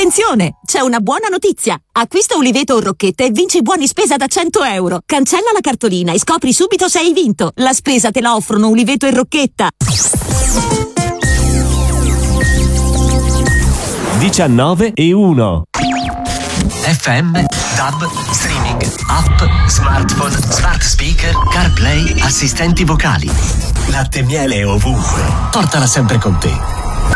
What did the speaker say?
Attenzione! C'è una buona notizia! Acquista Uliveto o Rocchetta e vinci buoni spesa da 100 euro. Cancella la cartolina e scopri subito se hai vinto. La spesa te la offrono Uliveto e Rocchetta. 19:01 FM, DAB, streaming, app, smartphone, smart speaker, CarPlay, assistenti vocali. Latte e miele ovunque. Portala sempre con te.